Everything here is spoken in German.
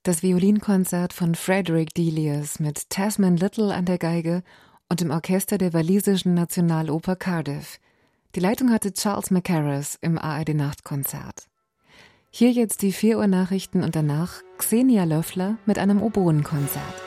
Das Violinkonzert von Frederick Delius mit Tasman Little an der Geige und dem Orchester der walisischen Nationaloper Cardiff. Die Leitung hatte Charles Mackerras im ARD-Nachtkonzert. Hier jetzt die 4 Uhr Nachrichten und danach Xenia Löffler mit einem Oboenkonzert.